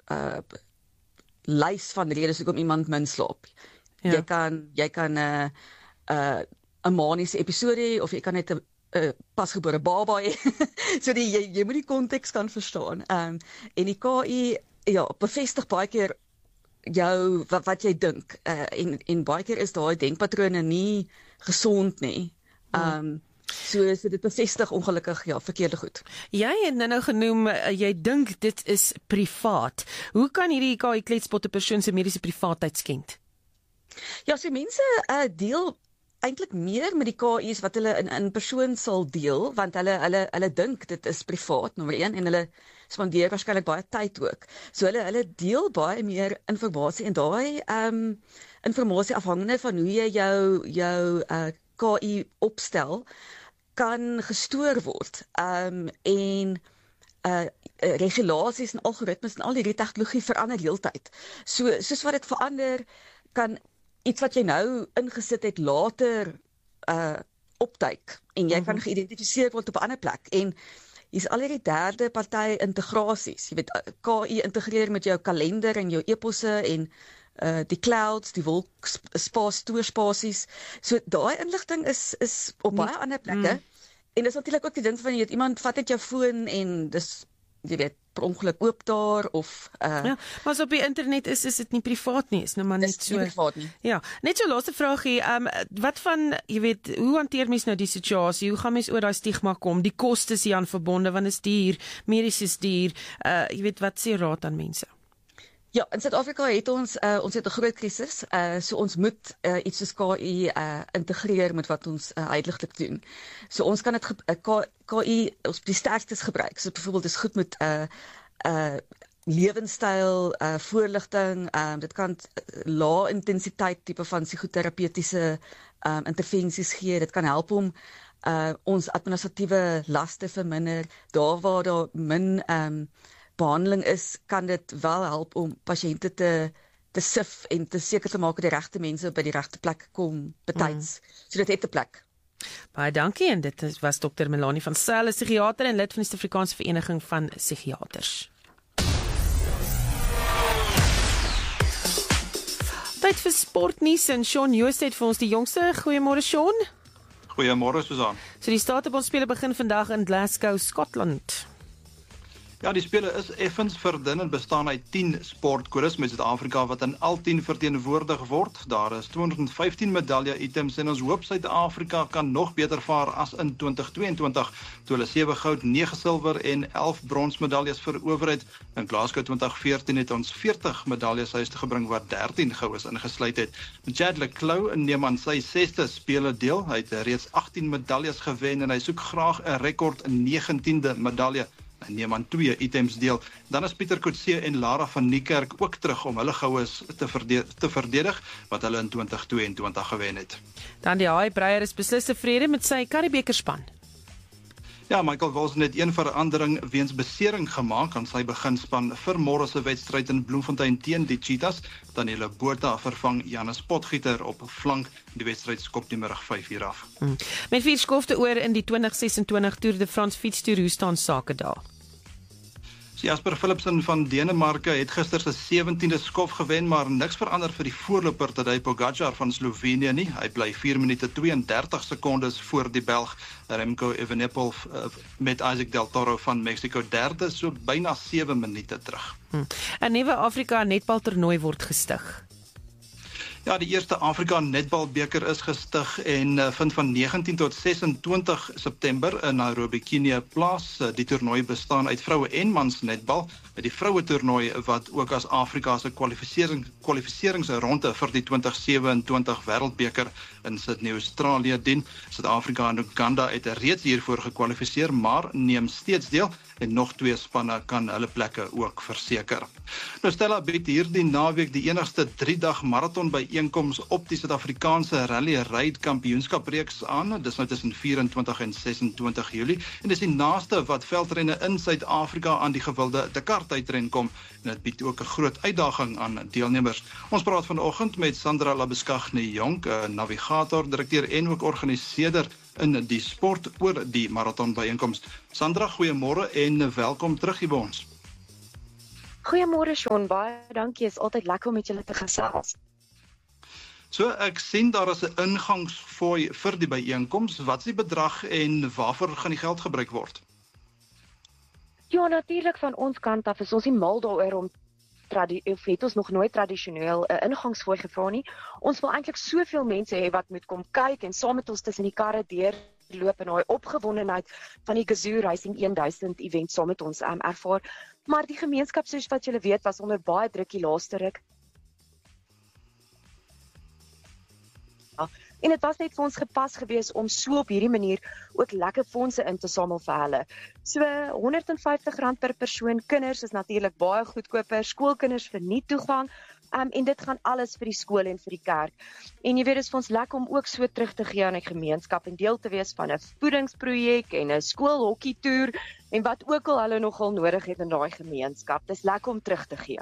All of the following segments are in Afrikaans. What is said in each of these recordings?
lys van redes hoekom iemand min slaap. Ja. Jy kan 'n maniese episode hê, of jy kan net 'n pasgebore baba hê. So jy moet die konteks kan verstaan. En die KI bevestig baie keer jou wat jy dink. En baie keer is daai denkpatrone nie gesond nie. So dit bevestig ongelukkig verkeerde goed. Jy het nou genoem, jy dink dit is privaat. Hoe kan hierdie KI-kletspot 'n persoon se mediese privaatheid skend? Ja, so mense deel eintlik meer met die KI's wat hulle in persoon sal deel, want hulle dink dit is privaat, nommer 1, en hulle spandeer waarskynlik baie tyd ook. So hulle deel baie meer inligting, en daai inligting afhangende van hoe jy jou KI opstel, kan gestoor word. En regulasies en algoritmes en al hierdie tegnologie verander heeltyd. Soos wat dit verander, kan iets wat jy nou ingesit het later opduik, en jy kan geïdentifiseer word op 'n ander plek. En hier's al hierdie derde party integrasies. Jy weet, KI integreer met jou kalender en jou e-posse en die clouds, die stoorspasie. So daai inligting is op baie ander plekke. En dis natuurlik ook die ding van, jy weet, iemand vat net jou foon en dis, jy weet, per ongeluk oop daar, of Ja, maar as op die internet is dit nie privaat nie, is nou maar net so. nie privaat nie. Ja, net so laaste vraagie, wat van, jy weet, hoe hanteer mens nou die situasie? Hoe gaan mens oor daai stigma kom? Die kostes hieraan verbonde, want is duur, medies is duur, jy weet, wat sê raad aan mense? Ja, in Suid-Afrika het ons 'n groot krisis, so ons moet iets soos KI integreer met wat ons huidiglik doen. So ons kan dit KI op die sterkstes gebruik. So byvoorbeeld is goed met lewenstyl, voorligting, dit kan lae intensiteit tipe van psigoterapeutiese intervensies gee. Dit kan help om ons administratiewe laste verminder. Daar waar daar min behandeling is, kan dit wel help om pasiënte te sif en te seker te maak dat die regte mense by die regte plek kom betyds. So dit het 'n plek. Baie dankie, en dit was Dr. Melanie van Sail, psigiater en lid van die Suid-Afrikaanse Vereniging van Psigiaters. Tyd vir sportnuus, en Shaun Joost het vir ons die jongste. Goeiemôre Shaun. Goeiemôre Susan. So die Statebondspele begin vandag in Glasgow, Skotland. Ja, die spele is effens verdun en bestaan uit 10 sportkodes met Suid-Afrika wat in al 10 verteenwoordig word. Daar is 215 medalje-items en ons hoop Suid-Afrika kan nog beter vaar as in 2022, toe hulle 7 goud, 9 silwer en 11 bronsmedaljes verower het. In Glasgow 2014 het ons 40 medaljes huis toe gebring waar 13 goues ingesluit het. Chad le Clos neem aan sy 6de spele deel. Hy het reeds 18 medaljes gewen en hy soek graag 'n rekord 19de medalje. Hy neem aan 2 items deel. Dan is Pieter Coetzee en Lara van Niekerk ook terug om hulle goues te verdedig wat hulle in 2022 gewen het. Dan die Haai Breier is beslis tevrede met sy Karibekerspan. Ja, Michael Wilson het een verandering weens besering gemaak aan sy beginspan vir môre se wedstryd in Bloemfontein teen die Cheetahs. Danielle Botha vervang Janus Potgieter op flank. Die wedstryd skop die middag 5:00 af. Met 4 skofte oor in die 2026 Tour de France fietstoer, hoe staan sake daar? Jasper Philipsen van Denemarke het gister sy 17de skof gewen, maar niks verander vir die voorloper Tadej Pogačar van Slovenië nie. Hy bly 4 minute 32 sekondes voor die Belg Remco Evenepoel met Isaac Del Toro van Mexico derde, so byna 7 minute terug. 'n nuwe Afrika netbaltoernooi word gestig. Ja, die eerste Afrika netbalbeker is gestig en vind van 19 tot 26 September in Nairobi, Kenia plaas. Die toernooi bestaan uit vroue en mans netbal. Die vroue toernooi wat ook as Afrika se kwalifikasieringsronde vir die 2027 wêreldbeker in Sydney, Australië dien. Suid-Afrika en Uganda het reeds hiervoor gekwalifiseer, maar neem steeds deel en nog 2 spanne kan hulle plekke ook verseker. Nou Stella bied hierdie naweek die enigste 3-dag marathon byeenkoms op die Suid-Afrikaanse Rally Ride Kampioenskapreeks aan. Dis nou tussen 24 en 26 Julie en dis die naaste wat veldrenne in Suid-Afrika aan die gewilde Dakar tydren kom en dit bied ook 'n groot uitdaging aan deelnemers. Ons praat vanoggend met Sandra Labuschagne-Jonk, navigator, direkteur en ook organiseerder in die sport oor die marathon byeenkoms. Sandra, goeiemôre en welkom terug hier by ons. Goeiemôre Sean, baie dankie. Is altyd lekker om met julle te gesels. So ek sien daar is 'n ingangsfooi vir die byeenkoms. Wat is die bedrag en waarvoor gaan die geld gebruik word? Ja, natuurlik van ons kant af is ons nie mal daaroor om het ons nog nooit tradisioneel 'n ingangsfooi gevra nie. Ons wil eintlik soveel mense hê wat moet kom kyk en saam met ons tussen die karre deurloop en daai opgewondenheid van die Gazoo Racing 1000 event saam met ons ervaar. Maar die gemeenskap, soos wat julle weet, was onder baie druk die laaste ruk. En dit was net vir ons gepas gewees om so op hierdie manier ook lekker fondse in te samel vir hulle. So R150 per persoon. Kinders is natuurlik baie goedkoper, skoolkinders verniet toegang. En dit gaan alles vir die skool en vir die kerk. En jy weet, dit is vir ons lekker om ook so terug te gee aan die gemeenskap en deel te wees van 'n voedingsprojek en 'n skoolhokkietoer en wat ook al hulle nogal nodig het in daai gemeenskap. Dis lekker om terug te gee.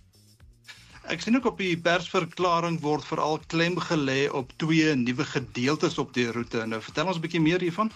Ek sien ook op die persverklaring word veral klem gelê op 2 nuwe gedeeltes op die roete. Nou vertel ons 'n bietjie meer hiervan.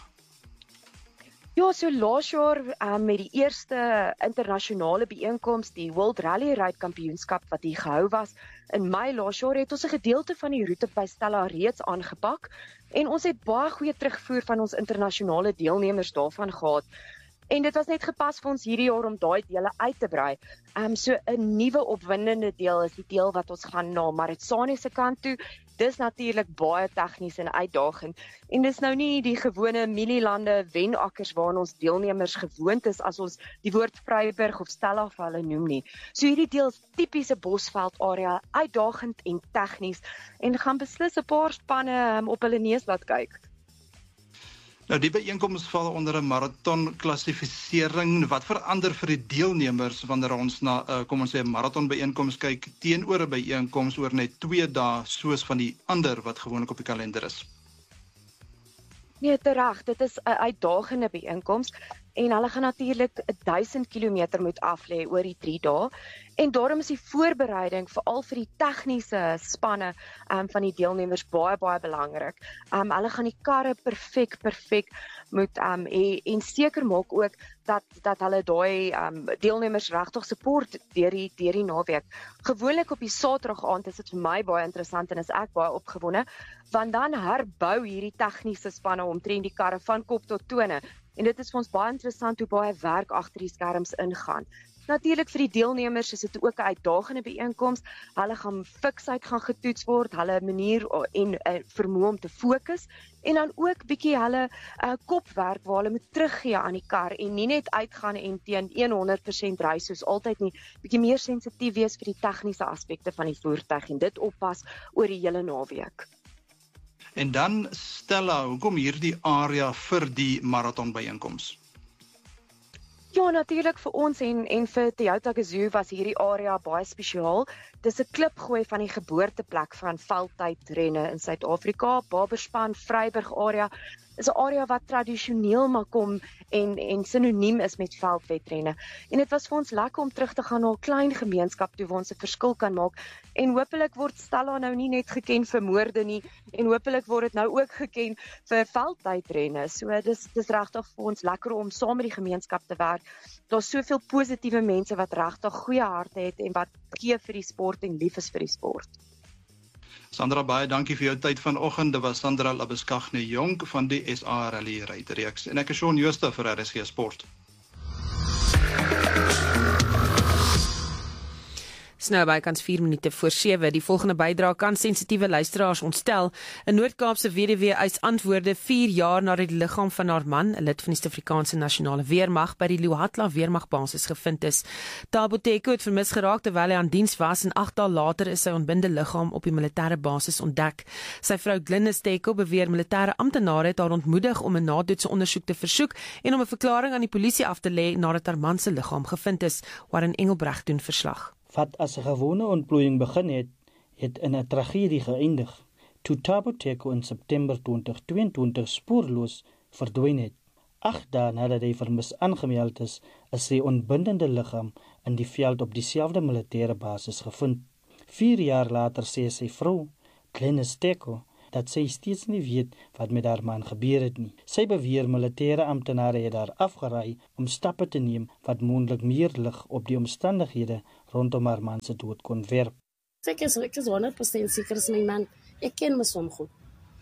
Ja, so laas jaar met die eerste internasionale byeenkoms, die World Rally Ride Kampioenskap wat hier gehou was in Mei laas jaar, het ons 'n gedeelte van die roete by Stella reeds aangepak en ons het baie goeie terugvoer van ons internasionale deelnemers daarvan gehad. En dit was net gepas vir ons hierdie jaar om daai dele uit te brei. So 'n nuwe opwindende deel is die deel wat ons gaan na Maritsani se kant toe. Dis natuurlik baie tegnies en uitdagend. En dis nou nie die gewone mielielande wenakkers waarna ons deelnemers gewoond is as ons die woord Vryburg of Stella vir hulle noem nie. So hierdie deel is tipiese Bosveld area, uitdagend en tegnies en gaan beslis 'n paar spanne op hulle neus laat kyk. Nou die byeenkoms val onder 'n maraton klassifisering. Wat verander vir die deelnemers wanneer ons na kom ons sê 'n maraton byeenkoms kyk teenoor 'n byeenkoms oor net 2 dae soos van die ander wat gewoonlik op die kalender is? Nee, tereg, dit is 'n uitdagende byeenkoms en hulle gaan natuurlik 1000 km moet aflê oor die 3 dae. En daarom is die voorbereiding veral vir die tegniese spanne van die deelnemers baie belangrik. Hulle gaan die karre perfek moet hê en seker maak ook dat hulle daai deelnemers regtig support deur die naweek. Gewoonlik op die Saterdag aand is dit vir my baie interessant en is ek baie opgewonde, want dan herbou hierdie tegniese spanne omtrent die karre van kop tot tone. En dit is vir ons baie interessant hoe baie werk agter die skerms ingaan. Natuurlik vir die deelnemers is dit ook 'n uitdagende byeenkoms. Hulle gaan fiksheid gaan getoets word, hulle manier en vermoë om te fokus en dan ook bietjie hulle kopwerk waar hulle moet teruggee aan die kar en nie net uitgaan en teen 100% ry soos altyd nie, bietjie meer sensitief wees vir die tegniese aspekte van die voertuig en dit oppas oor die hele naweek. En dan Stella, hoekom hierdie area vir die maraton byeenkoms? Ja, natuurlik vir ons en vir Toyota Gazoo was hierdie area baie spesiaal. Dis 'n klipgooi van die geboorteplek van veldtydrenne in Suid-Afrika. Barberspan, Vryburg area is 'n area wat tradisioneel maar kom en sinoniem is met veldwedrenne. En dit was vir ons lekker om terug te gaan na 'n klein gemeenskap toe waar ons 'n verskil kan maak. En hopelik word Stella nou nie net geken vir moorde nie en hopelik word dit nou ook geken vir veldtydrenne. So dis regtig vir ons lekker om saam met die gemeenskap te werk. Daar's soveel positiewe mense wat regtig goeie harte het en wat gee vir die sport en lief is vir die sport. Sandra, baie dankie vir jou tyd vanoggend. Dit was Sandra Labuschagne-Jonk van die SA Rally Ride reeks. En ek is Shaun Jooste vir RSG Sport. Nou bykans 4 minute voor 7. Die volgende bydrae kan sensitiewe luisteraars ontstel. 'n Noord-Kaapse weduwee eis antwoorde 4 jaar nadat die liggaam van haar man, 'n lid van die Suid-Afrikaanse Nasionale Weermag, by die Luhatla Weermagbasis gevind is. Thabo Teko het vermis geraak terwyl hy aan diens was en 8 dae later is sy ontbinde liggaam op die militêre basis ontdek. Sy vrou Glynis Teko beweer militêre amptenare het haar ontmoedig om 'n nadoetse ondersoek te versoek en om 'n verklaring aan die polisie af te lê nadat haar man se liggaam gevind is, waarin Engelbreg doen verslag. Wat as 'n gewone ontplooiing begin het in 'n tragedie geëindig, toe Thabo Teko in September 2022 spoorloos verdwyn het. 8 dae nadat hy vermis aangemeld is sy ontbindende liggaam in die veld op dieselfde militêre basis gevind. 4 jaar later sê sy vrou, Glynis Teko, dat sy steeds nie weet wat met haar man gebeur het nie. Sy beweer militêre amptenare het haar afgeraai om stappe te neem wat moontlik meer lig op die omstandighede rondom haar man se dood kon werp. Ek is 100% seker is my man. Ek ken my som goed.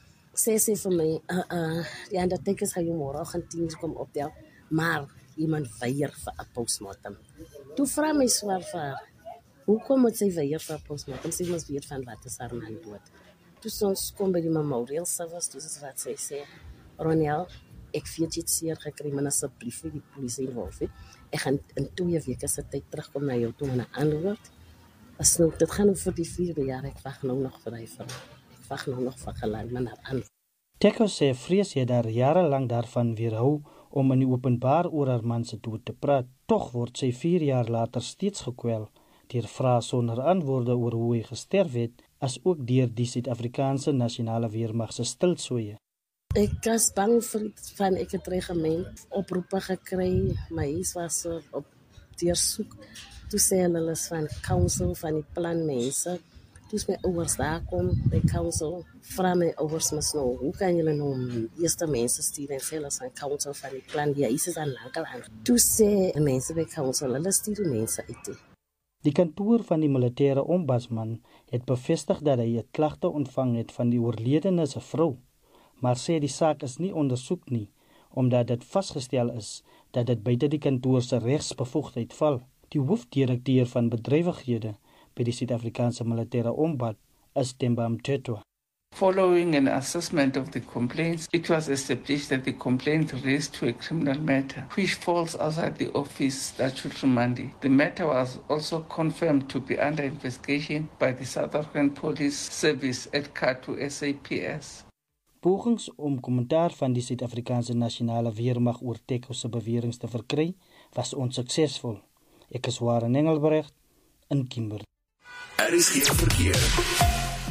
Sê vir my, die undertakers gaan jou môre gaan 10 uur kom optel, maar iemand weier vir 'n postmortem. Toe vra my swaar vir haar, hoekom moet sy weier vir 'n postmortem? Sy mos weet van wat is haar man dood. Toe ons kom by die memorial service, dis wat sy sê, Ronel, ek weet jy het seer gekry, maar asseblief die polisie involf. Ek gaan in 2 weke se tyd terugkom na jou toe en 'n antwoord. As nou, dit gaan vir die 4de jaar, ek wag nou nog vir hy vir. Ek wag nou nog vir gelang, maar naar antwoord. Teko sê vrees het daar jarelang daarvan weerhou om in die openbaar oor haar man se dood te praat. Tog word sy 4 jaar later steeds gekwel deur vrae sonder antwoorde oor hoe hy gesterf het, as ook deur die Suid-Afrikaanse Nasionale Weermag se stilswye. Ek was bang van ek het regiment oproepe gekry, my huis was op deursoek. Toe sê hulle is van council van die plan mense. Toe my ouers daar kom, by council, vra my ouers mos nou, hoe kan julle nou eerste mense stuur en sê hulle is van council van die plan, die huis is aan lankal aan. Toe sê mense by council, hulle stuur die mense uit. Die kantoor van die militêre ombudsman het bevestig dat hy 'n klagte ontvang het van die oorledene se vrou, maar sê die saak is nie ondersoek nie, omdat dit vasgestel is dat dit buite die kantoor se regsbevoegdheid val. Die hoofdirekteur van bedrywighede by die Suid-Afrikaanse militêre ombud is Themba Mthethwa. Following an assessment of the complaints, it was established that the complaint raised to a criminal matter, which falls outside the office statutory mandate. The matter was also confirmed to be under investigation by the South African Police Service at CATU SAPS. Pogings om kommentaar van die Suid-Afrikaanse Nasionale Weermag oor Teko se beweringe te verkry, was onsuksesvol. Ek is Warren Engelbrecht in Kimberley. RSG verkeer.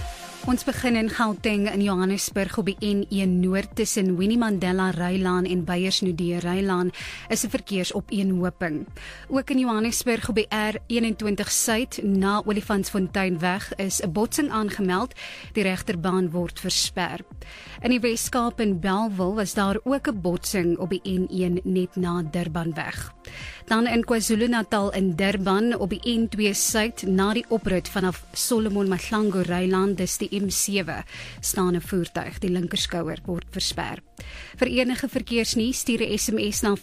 Ons begin in Gauteng in Johannesburg op die N1 Noord tussen Winnie Mandela Rylaan en Beyersnodie Rylaan is 'n verkeersopeenhoping. Ook in Johannesburg op die R21 Suid na Olifantsfonteinweg is 'n botsing aangemeld. Die regterbaan word versper. In die Weskaap in Bellville was daar ook 'n botsing op die N1 net na Durbanweg. Dan in KwaZulu-Natal in Durban op die N2 Suid na die oprit vanaf Solomon Mahlangu Rylaan dis die M7 staan 'n voertuig, die linkerskouer word versper. Vir enige verkeersnuus stuur 'n SMS na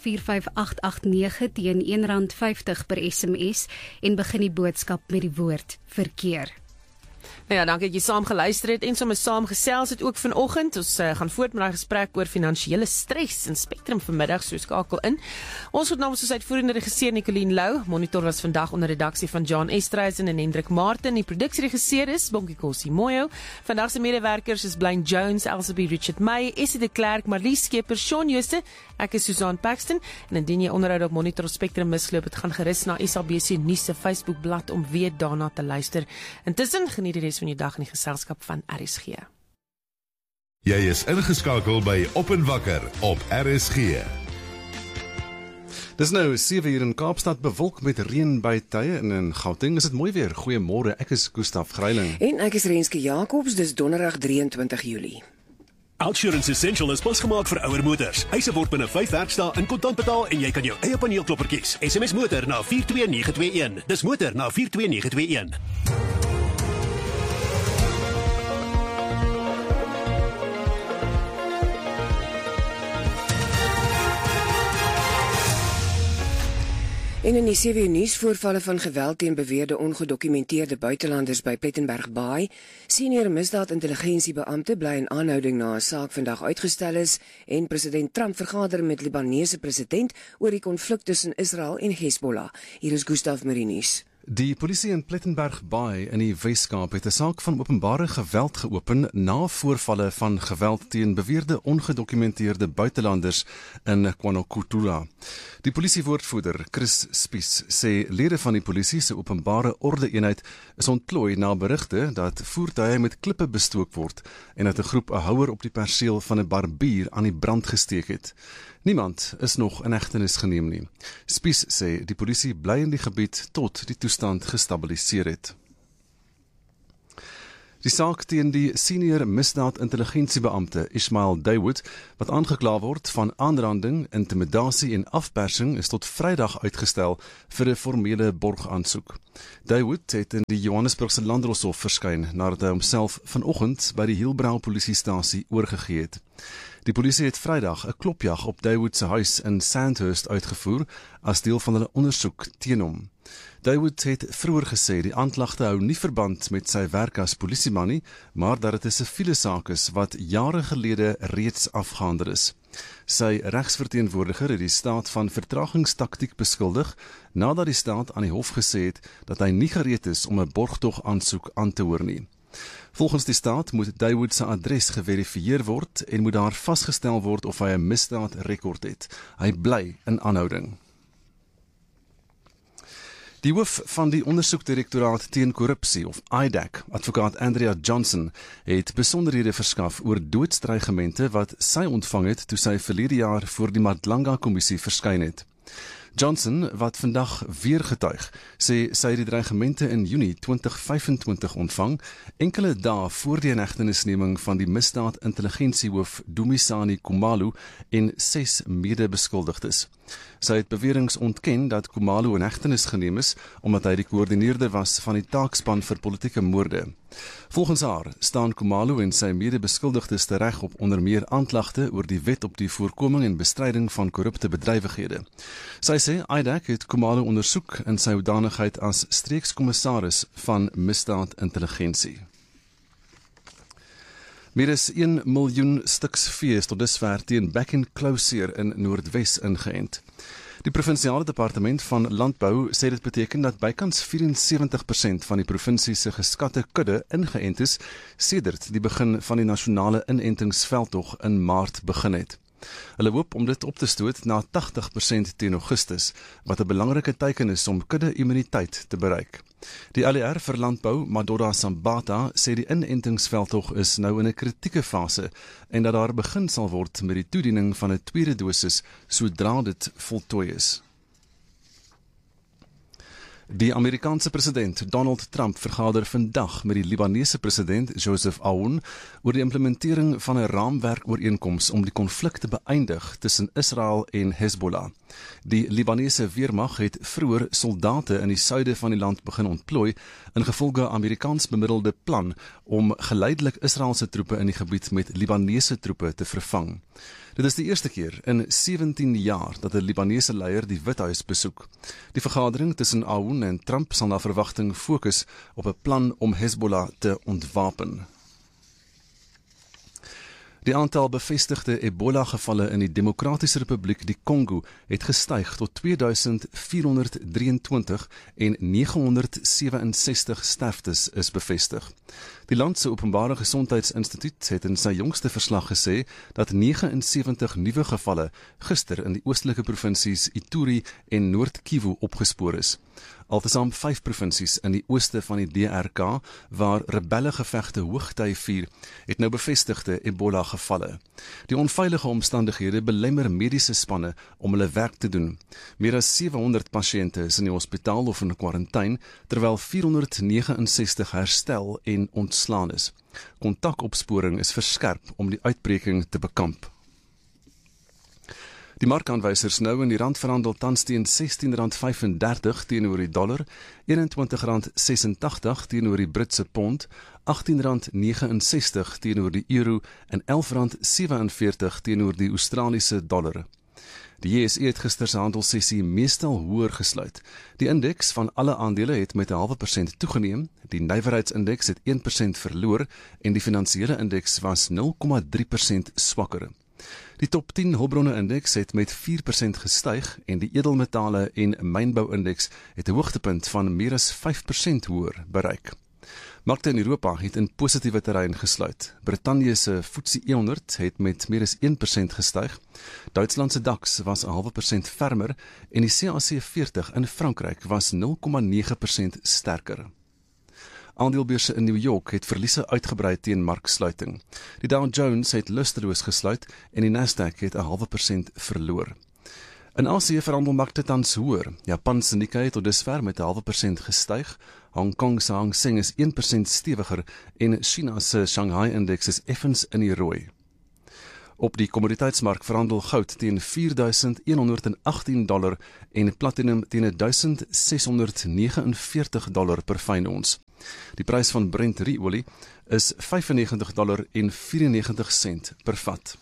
45889 teen R1.50 per SMS en begin die boodskap met die woord verkeer. Nou ja, dankie dat jy saam geluister het en sommer saam gesels het ook vanoggend. Ons gaan voort met 'n gesprek oor finansiële stres in Spectrum vanmiddag, so skakel in. Ons het namens ons uitvoerende regisseur Nicoline Lou, monitor was vandag onder redaksie van John Estreisen en Hendrik Martin. Die produksieregisseur is Bonkie Kossie Moyo. Vandag se medewerkers is Blaine Jones, Elsie Richard May, Essie de Klerk, Marlies Skeper, Shaun Jooste. Ek is Susan Paxton en indien jy onderhoud op Monitor Spectrum misloop, het gaan gerus na SABC Nuus se Facebookblad om weer daarna te luister. Intussen geniet die res van jou dag in die geselskap van RSG. Jy is ingeskakel by Op en Wakker op RSG. Dis nou 7 uur in Kaapstad, bewolk met reënbuitye en in Gauteng is dit mooi weer. Goeiemôre, ek is Gustaf Greiling. En ek is Renske Jacobs, dis donderdag 23 Julie. Outsurance Essential is pasgemaak vir ouer motors. Eise word binne 5 werkdae in kontant betaal en jy kan jou eie paneelklopper kies. SMS motor na 42921. Dis motor na 42921. En in die 7 nuus voorvalle van geweld teen beweerde ongedokumenteerde buitelanders by Plettenberg Baai, senior misdaadintelligensiebeampte bly in aanhouding na 'n saak vandag uitgestel is en president Trump vergader met Libanese president oor die konflik tussen Israel en Hezbollah. Hier is Gustaf Marinies. Die polisie in Plettenberg Baai in die Weskaap het 'n saak van openbare geweld geopen na voorvalle van geweld teen beweerde ongedokumenteerde buitelanders in KwaNokuthula. Die polisiewoordvoerder, Chris Spies, sê lede van die polisie se openbare orde-eenheid is ontplooi na berigte dat voertuie met klippe bestook word en dat 'n groep 'n houer op die perseel van 'n barbier aan die brand gesteek het. Niemand is nog in hegtenis geneem nie. Spies sê die polisie bly in die gebied tot die toestand gestabiliseer het. Die saak teen die senior misdaad-intelligensiebeampte Ismail Dawood, wat aangekla word van aanranding, intimidasie en afpersing, is tot Vrydag uitgestel vir 'n formele borgaansoek. Dawood het in die Johannesburgse Landdroshof verskyn nadat hy homself vanoggend by die Hillbrow polisiestasie oorgegee het. Die polisie het Vrydag 'n klopjag op Dawood se huis in Sandhurst uitgevoer as deel van hulle ondersoek teen hom. Dawood het vroeër gesê die aanklagte hou nie verband met sy werk as polisieman nie, maar dat dit 'n siviele saak is wat jare gelede reeds afgehandel is. Sy regsverteenwoordiger het die staat van vertragingstaktiek beskuldig nadat die staat aan die hof gesê het dat hy nie gereed is om 'n borgtog aansoek aan te hoor nie. Volgens die staat moet Dawood se adres geverifieer word en moet daar vasgestel word of hy 'n misdaadrekord het. Hy bly in aanhouding. Die hoof van die ondersoekdirektoraat teen korrupsie, of IDAC, advokaat Andrea Johnson, het besonderhede verskaf oor doodsdreigemente wat sy ontvang het toe sy verlede jaar voor die Madlanga-kommissie verskyn het. Johnson, wat vandag weer getuig, sê sy het die dreigemente in Junie 2025 ontvang, enkele dae voor die inhegtenisneming van die misdaad-intelligensiehoof Dumisani Khumalo en 6 mede-beskuldigdes. Sy het beweringe ontken dat Khumalo in hegtenis geneem is, omdat hy die koördineerder was van die taakspan vir politieke moorde. Volgens haar staan Khumalo en sy mede-beskuldigdes tereg op onder meer aanklagte oor die wet op die voorkoming en bestryding van korrupte bedrywighede. Sy sê IDAC het Khumalo ondersoek in sy hoedanigheid as streekskommissaris van misdaad-intelligensie. Meer as 1 miljoen stuks vee is tot dusver teen back and closure in Noordwes ingeënt. Die provinsiale departement van landbou sê dit beteken dat bykans 74% van die provinsie se geskatte kudde ingeënt is sedert die begin van die nasionale inentingsveldtog in Maart begin het. Hulle hoop om dit op te stoot na 80% teen Augustus, wat 'n belangrike teken is om kudde-immuniteit te bereik. Die ALR vir landbou, Madoda Sambata, sê die inentingsveldtog is nou in 'n kritieke fase en dat daar begin sal word met die toediening van 'n tweede dosis sodra dit voltooi is. Die Amerikaanse president Donald Trump vergader vandag met die Libanese president Joseph Aoun oor die implementering van 'n raamwerkooreenkoms om die konflik te beëindig tussen Israel en Hezbollah. Die Libanese weermag het vroeër soldate in die suide van die land begin ontplooi ingevolge Amerikaans bemiddelde plan om geleidelik Israeliese troepe in die gebied met Libanese troepe te vervang. Dit is die eerste keer in 17 jaar dat 'n Libanese leier die Withuis besoek. Die vergadering tussen Aoun en Trump sal na verwagting fokus op 'n plan om Hezbollah te ontwapen. Die aantal bevestigde Ebola-gevalle in die Demokratiese Republiek die Kongo het gestyg tot 2423 en 967 sterftes is bevestig. Die land se openbare gesondheidsinstituut het in sy jongste verslag gesê dat 79 nuwe gevalle gister in die oostelike provinsies Ituri en Noord-Kivu opgespoor is. Altesaam 5 provinsies in die ooste van die DRK, waar rebellegevegte hoogtyd vier, het nou bevestigde Ebola-gevalle. Die onveilige omstandighede belemmer mediese spanne om hulle werk te doen. Meer as 700 pasiënte is in die hospitaal of in kwarantyne, terwyl 469 herstel en ontslaan is. Kontakopsporing is verskerp om die uitbreking te bekamp. Die markaanwysers nou in die rand verhandel tans teen R16.35 teenoor die dollar, R21.86 teenoor die Britse pond, R18.69 teenoor die euro en R11.47 teenoor die Australiese dollar. Die JSE het gister se handelssessie meestal hoër gesluit. Die indeks van alle aandele het met 0.5% toegeneem, die nywerheidsindeks het 1% verloor en die finansiële indeks was 0.3% swakker. Die top 10 hulpbronne-indeks het met 4% gestyg en die edelmetale en mynbou-indeks het 'n hoogtepunt van meer as 5% hoër bereik. Markte in Europa het in positiewe terrein gesluit. Brittanje se FTSE 100 het met meer as 1% gestyg. Duitsland se DAX was 0.5% fermer en die CAC 40 in Frankryk was 0.9% sterker. Aandelebeurse in New York het verliese uitgebrei teen marksluiting. Die Dow Jones het lusteloos gesluit en die Nasdaq het 0.5% verloor. In Asië verhandel markte tans hoër. Japan se Nikkei tot dusver met 0,5% gestyg. Hong Kong se Hang Seng is 1% stewiger en China se Shanghai-indeks is effens in die rooi. Op die kommoditeitsmark verhandel goud teen $4,118 en platinum teen $1,649 per fyn ons. Die prys van Brent ruolie is $95,94 per vat.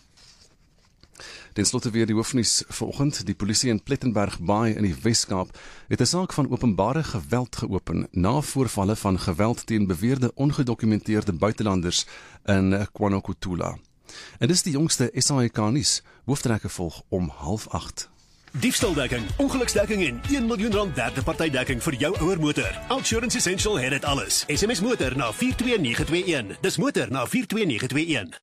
Ten slotte weer die hoofnuus vanoggend. Die polisie in Plettenberg Baai in die Wes-Kaap het 'n saak van openbare geweld geopen na voorvalle van geweld teen beweerde ongedokumenteerde buitelanders in KwaNokutula. En dis die jongste SAIK nuus. Hooftrekke volg om 7:30. Diefstaldekking, ongeluksdekking en R1 miljoen derde partydekking vir jou ouer motor. Outsurance Essential het dit alles. SMS motor na 42921. Dis motor na 42921.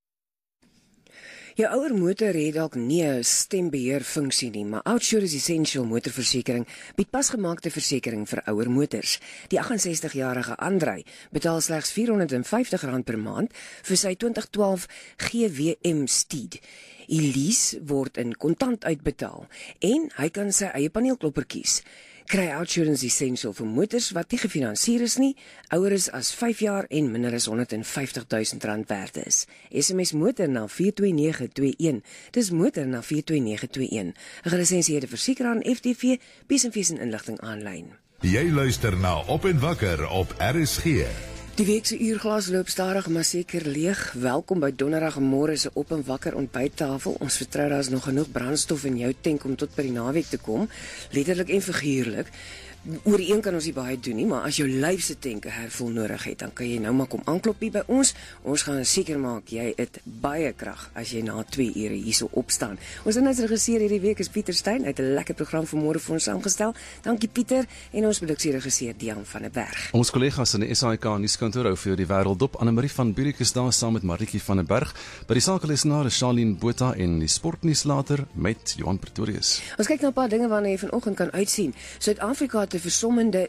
Jou ouer motor het dalk nie 'n stembeheer funksie nie, maar Outsurance Essential motorversekering bied pasgemaakte versekering vir ouer motors. Die 68-jarige Andrei betaal slegs R450 per maand vir sy 2012 GWM Steed. Die lease word in kontant uitbetaal en hy kan sy eie paneelklopper kies. Kry Outsurance Essential vir motors wat nie gefinansier is nie, ouer is as 5 jaar en minder as R150,000 werd is. SMS motor na 42921. Dis motor na 42921. 'n Gelisensieerde versekeraar aan FTV, Besenfees en inligting aanlyn. Jy luister na Op en Wakker op RSG. Die week se uurglas loop stadig maar seker leeg. Welkom by donderdagmôre se Op en Wakker ontbyttafel. Ons vertrou daar is nog genoeg brandstof in jou tank om tot by die naweek te kom, letterlik en figuurlik. Oor die een kan ons nie baie doen nie, maar as jou lyf se tank 'n hervul nodig het, dan kan jy nou maar kom aanklop hier by ons. Ons gaan seker maak jy het baie krag as jy na 2 ure hierso opstaan. Ons inhoudsregisseur hierdie week is Pieter Steyn. Hy het 'n lekker program vir môre vir ons saamgestel. Dankie Pieter, en ons produksieregisseur Dian van der Berg. Ons kollegas in die SAIK nuuskantoor hou vir die wêreld dop. Annemarie van Burik is daar saam met Maritjie van der Berg. By die sakelesenaar is Charlene Botha en die sportnuus later met Johan Pretorius. Ons kyk na 'n paar dinge waarna jy vanoggend kan uitsien. Suid-Afrika te versommende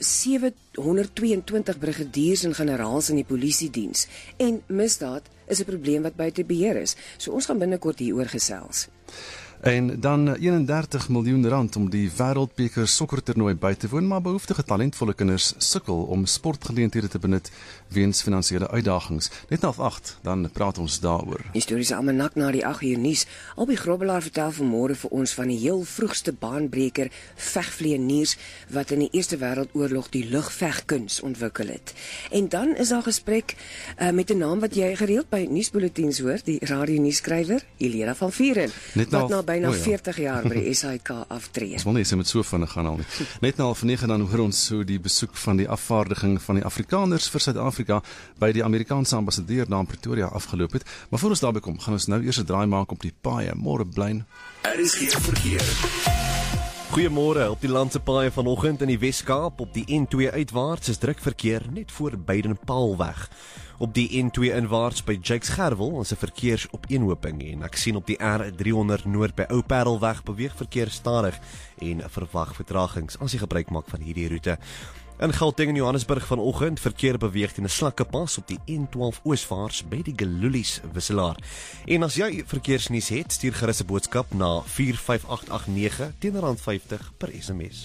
722 brigadiers en generaals in die polisiediens. En misdaad is 'n probleem wat buite beheer is. So ons gaan binnekort hieroor gesels. En dan R31 miljoen om die wêreldbeker sokkertoernooi by te woon, maar behoeftige talentvolle kinders sukkel om sportgeleenthede te benut weens finansiële uitdagings. Net na 8, dan praat ons daaroor. Historiese almanak na die 8 uur nuus. Albie Grobbelaar vertel vanmôre vir ons van die heel vroegste baanbreker vegvlieëniers wat in die Eerste Wêreldoorlog die lugvegkuns ontwikkel het. En dan is daar gesprek met 'n naam wat jy gereeld by nuusbulletins hoor, die radionuusskrywer Hilera van Vuren, wat na byna 40 jaar by die SAIK aftree. Ons wil nie sê met so vinnig gaan al nie. Net na 9:30 dan hoor ons so die besoek van die afvaardiging van die Afrikaners vir Suid-Afrika by die Amerikaanse ambassadeur daar in Pretoria afgeloop het. Maar voor ons daarby kom, gaan ons nou eers 'n draai maak op die paaie. Môre Blyn. RSG verkeer. Goeiemôre. Op die landse paaie vanoggend in die Wes-Kaap op die N2 uitwaarts is druk verkeer net voor Beiden-Paulweg. Op die N2 inwaarts by Jakes Gerwel is 'n verkeersopeenhoping en ek sien op die R300 noord by Ou Parelweg beweeg verkeer stadig en verwag vertragings as jy gebruik maak van hierdie roete. In Gauteng en Johannesburg vanoggend verkeer beweeg teen 'n slakkepas op die N12 ooswaarts by die Gelulies wisselaar. En as jy verkeersnuus het, stuur gerus 'n boodskap na 45889 teen R50 per SMS.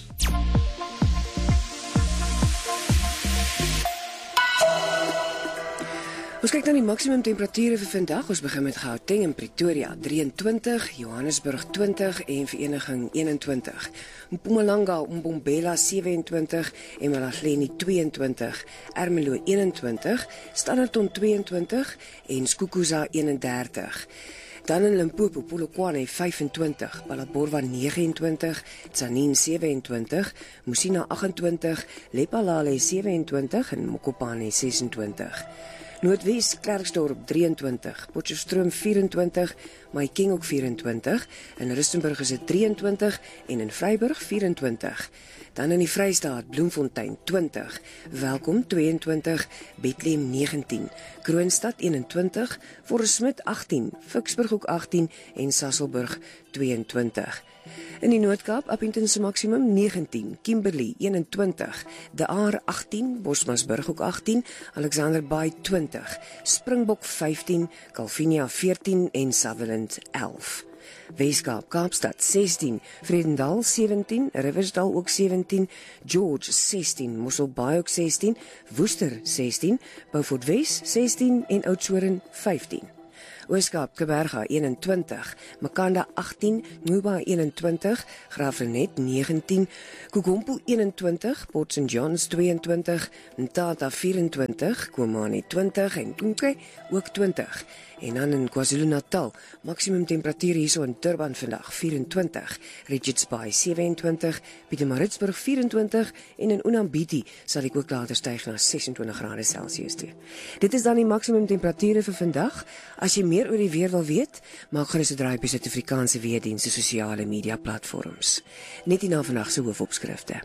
Ons kyk na die maksimum temperature vir vandag. Ons begin met Gauteng en Pretoria 23, Johannesburg 20 en Vereniging 21. Mpumalanga, Mbombela 27 en Malahleni 22, Ermelo 21, Standerton 22 en Skukuza 31. Dan in Limpopo, Polokwane 25, Phalaborwa 29, Tzaneen 27, Musina 28, Lephalale 27 en Mokopane 26. Noordwes, Klerksdorp 23, Potchefstroom 24, Mahikeng ook 24, in Rustenburg is dit 23 en in Vryburg 24. Dan in die Vrystaat, Bloemfontein 20, Welkom 22, Bethlehem 19, Kroonstad 21, Forresmith 18, Ficksburg ook 18 en Sasolburg 22. In die Noord-Kaap, Appington se maksimum 19, Kimberley 21, De Aar 18, Bosmasburg ook 18, Alexander Bay 20, Springbok 15, Calvinia 14 en Sutherland 11. Weskaap, Kaapstad 16, Vredendal 17, Riversdal ook 17, George 16, Mosselbaai ook 16, Woester 16, Beaufort Wes 16 en Oudtshoorn 15. Ooskaap, Kaapberga 21, Makanda 18, Nuba 21, Graafrenet 19, Kugompo 21, Port St Johns 22, Mthatha 24, Komani 20 en Tunke ook 20. En dan in KwaZulu-Natal, maksimum temperatuur hierso in Durban vandag 24, Richards Bay 27, Pietermaritzburg 24 en in Unambiti sal ek ook later styg na 26 grade Celsius toe. Dit is dan die maksimum temperature vir vandag. As jy meer oor die weer wil weet, maak gerus 'n draai by Suid-Afrikaanse weerdiens se sosiale media platforms. Net hierna vandag se hoofopskrifte.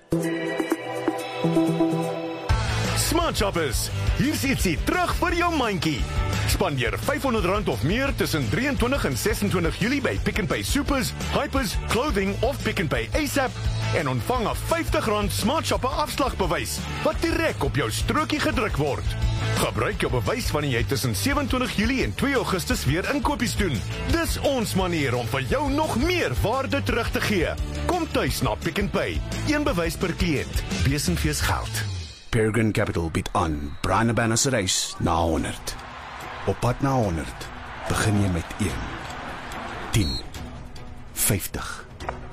Smart Shoppers, hier's ietsie terug vir jou mandjie. Spandeer R500 of meer tussen 23 en 26 Julie by Pick n Pay Supers, Hypers, Clothing of Pick n Pay ASAP en ontvang 'n R50 Smart Shopper afslagbewys wat direk op jou strokie gedruk word. Gebruik jou bewys wanneer jy tussen 27 Julie en 2 Augustus weer inkopies doen. Dis ons manier om vir jou nog meer waarde terug te gee. Kom tuis na Pick n Pay. Een bewys per kliënt. Besenfees geld. Peregrine Capital bied aan Brandebana se reis na 100. Op pad na 100 begin jy met 1, 10, 50,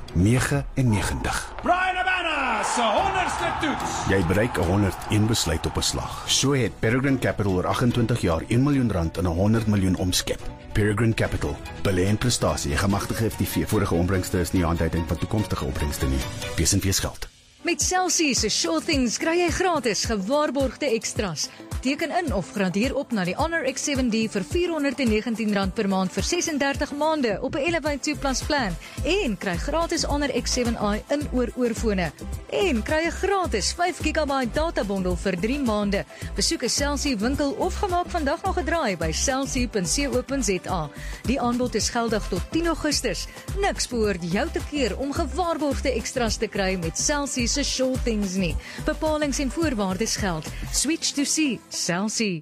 99. Brandebana se 100ste toets. Jy bereik 101 besluit op 'n slag. So het Peregrine Capital oor 28 jaar R1 miljoen in 100 miljoen omskep. Peregrine Capital, belê in prestasie, gemagtigde FTV. Vorige opbrengste is nie aanduiding van toekomstige opbrengste nie. Besenfees geld. Met Celsius se Sure Things kry jy gratis gewaarborgde extras. Teken in of gradeer op na die Honor X7D vir R419 per maand vir 36 maande op 'n Elevate 2 Plus plan en kry gratis Honor X7i in oorfone. En kry 'n gratis 5 GB data bundel vir 3 maande. Besoek 'n Celsius winkel of gemaak vandag nog 'n draai by celsius.co.za. Die aanbod is geldig tot 10 Augustus. Niks behoort jou te keer om gewaarborgde extras te kry met Celsius se Sure Things nie. Bepalings en voorwaardes geld. Switch to C. Celsius.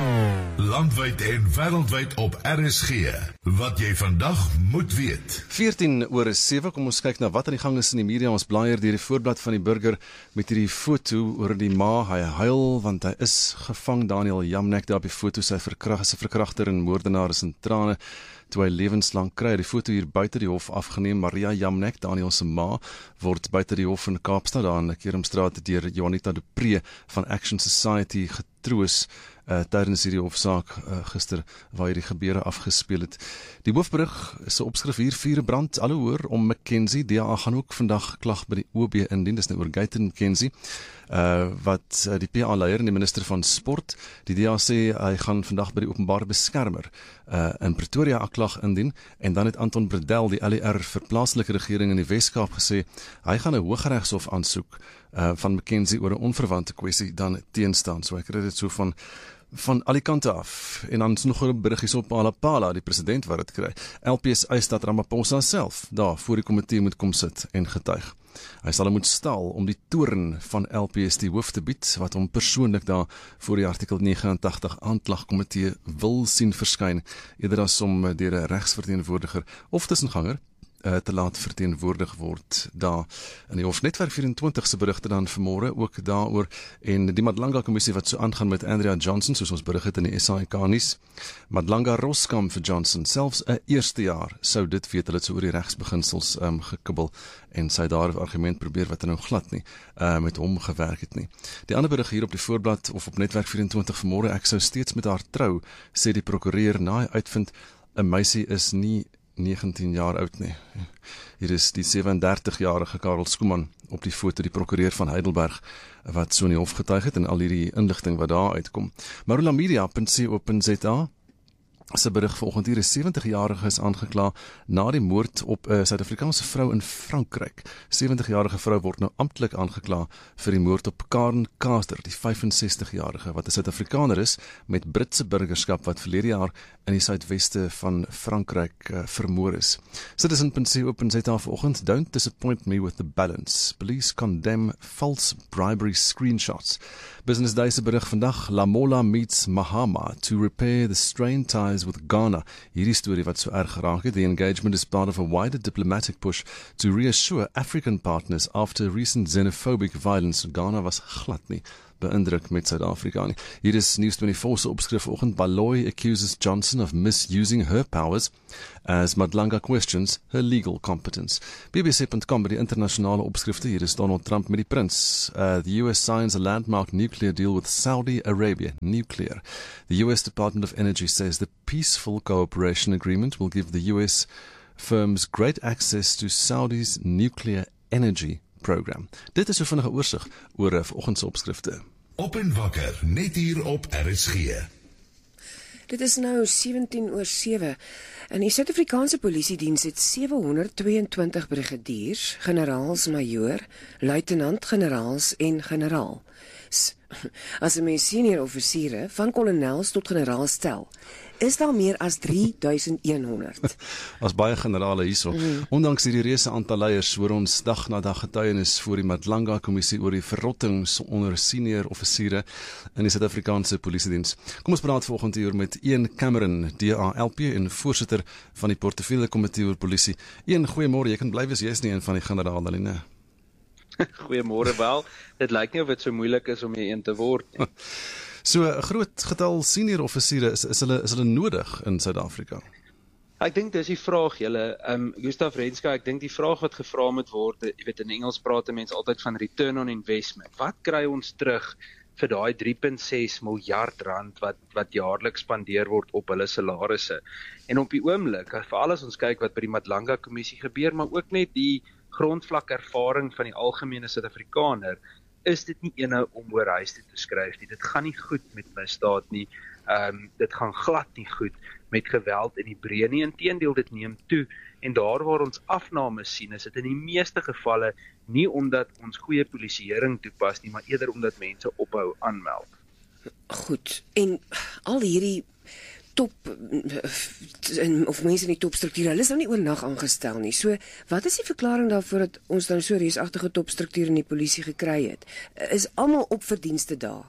Landwyd en wêreldwyd op RSG. Wat jy vandag moet weet. 14:07, kom ons kyk na wat aan die gang is in die media. Ons blaaier deur die voorblad van die Burger met hierdie foto oor die ma. Hy huil want hy is gevang. Daniel Jamnek daar op die foto, sy verkragter en moordenaar is in trane toe hy lewenslang kry. Die foto hier buite die hof afgeneem. Maria Jamnek, Daniel se ma, word buite die hof in Kaapstad daar in Kerumstraat deur Juanita du Preez van Action Society getroos tydens hierdie hofsaak gister waar hierdie gebeure afgespeel het. Die hoofberig is 'n opskrif hier: vuur brand alhoor om McKenzie. DA gaan ook vandag klag by die OB indien. Dis nou oor Guyton McKenzie, wat die PA leier en die minister van sport. Die DA sê hy gaan vandag by die openbare beskermer in Pretoria 'n klag indien, en dan het Anton Bredel, die LER vir plaaslike regering in die Weskaap, gesê hy gaan 'n Hooggeregshof aansoek van McKenzie oor 'n onverwante kwessie dan teenstaan. So ek kry dit so van al die kante af. En dan is nog 'n berigies op Palapala, die president wat dit kry. LPS eis dat Ramaphosa self daar voor die komitee moet kom sit en getuig. Hy sal moet staal om die toorn van LPS die hoof te bied, wat hom persoonlik daar voor die artikel 89 aanklagkomitee wil sien verskyn, eerder as om deur 'n regsverteenwoordiger of tussenganger te laat verteenwoordig word daar in die hof. Netwerk 24 se berigte dan vanmôre ook daaroor, en die Madlanga kommissie wat so aangaan met Andrea Johnson, soos ons berig het in die SAK nuus. Madlanga roskam vir Johnson, selfs 'n eerste jaar sou dit weet, hulle het so oor die regsbeginsels gekibbel, en sy daar 'n argument probeer wat nou glad nie met hom gewerk het nie. Die ander berig hier op die voorblad of op Netwerk 24 vanmôre: ek sou steeds met haar trou, sê die prokureur na hy uitvind 'n meisie is nie 19 jaar oud nie. Hier is die 37-jarige Karel Skuman op die foto, die prokureur van Heidelberg, wat so in die hof getuig het en al hierdie inligting wat daar uitkom. Marulamedia.co.za se berig vanoggend hier: 'n 70-jarige is aangekla na die moord op 'n Suid-Afrikaanse vrou in Frankryk. 70-jarige vrou word nou amptelik aangekla vir die moord op Karen Kaster, die 65-jarige wat 'n Suid-Afrikaner is met Britse burgerskap wat verlede jaar in die suidweste van Frankryk vermoor is. Citizen.co.za vanoggend: don't disappoint me with the balance. Police condemn false bribery screenshots. Business Day se berig vandag, Lamola meets Mahama to repair the strained ties with Ghana. Hierdie storie wat so erg geraak het. The engagement is part of a wider diplomatic push to reassure African partners after recent xenophobic violence. Ghana was glad nie beïndruk met Suid-Afrika nie. Hier is News24 se opskrif vanoggend. Baloyi accuses Johnson of misusing her powers as Madlanga questions her legal competence. BBC.com by die internasionale opskrifte. Hier is Donald Trump met die prins. The US signs a landmark nuclear deal with Saudi Arabia. Nuclear. The US Department of Energy says the peaceful cooperation agreement will give the US firms great access to Saudi's nuclear energy program. Dit is 'n vinnige oorsig oor vanoggend se opskrifte. Op en wakker, net hier op RSG. Dit is nou 7:17 en die Suid-Afrikaanse Polisiediens het 722 brigadiers, generaals-majoor, luitenant-generaals en generaal. As 'n mens senior offisiere van kolonels tot generaals tel, is daar meer as 3100. As baie generale hierso. Ondanks hierdie reuse aantal leiers hoor ons dag na dag getuienis voor die Madlanga kommissie oor die verrotting onder senior offisiere in die Suid-Afrikaanse Polisiediens. Kom ons praat vanoggend hier met Ian Cameron, DALP en voorsitter van die portefeulje komitee oor polisie. Ian, goeiemôre. Jy kan bly wees jy is nie een van die generale nie. Goeiemôre wel. Dit lyk nie of dit so moeilik is om een te word nie. So 'n groot getal senior offisiere is hulle nodig in Suid-Afrika? Ek dink dis die vraag julle, Gustav Renska, ek dink die vraag wat gevra moet word, jy weet in Engels praat mense altyd van return on investment. Wat kry ons terug vir daai 3.6 miljard rand wat jaarliks spandeer word op hulle salarisse? En op die oomblik, veral as ons kyk wat by die Madlanga kommissie gebeur, maar ook net die grondvlak ervaring van die algemene Suid-Afrikaner, is dit nie ene om oor huis te skryf nie. Dit gaan nie goed met misdaad nie. Dit gaan glad nie goed met geweld in die breë nie. Inteendeel, dit neem toe. En daar waar ons afnames sien, is dit in die meeste gevalle nie omdat ons goeie polisieering toepas nie, maar eerder omdat mense ophou aanmeld. Goed. En al hierdie top of mense in die topstruktuur, hulle is nou nie oornag aangestel nie. So, wat is die verklaring daarvoor dat ons dan so reusagtige topstruktuur in die polisie gekry het? Is almal op verdienste daar?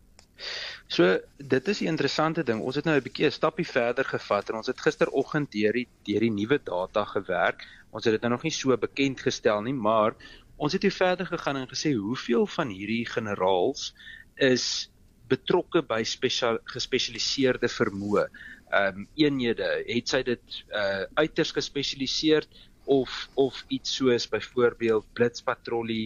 So, dit is die interessante ding. Ons het nou 'n bietjie 'n stappie verder gevat en ons het gisteroggend deur die nuwe data gewerk. Ons het dit nou nog nie so bekend gestel nie, maar ons het hier verder gegaan en gesê hoeveel van hierdie generaals is betrokke by gespesialiseerde vermoë. Eenhede, het sy dit uiters gespesialiseerd of iets soos byvoorbeeld blitspatrollie,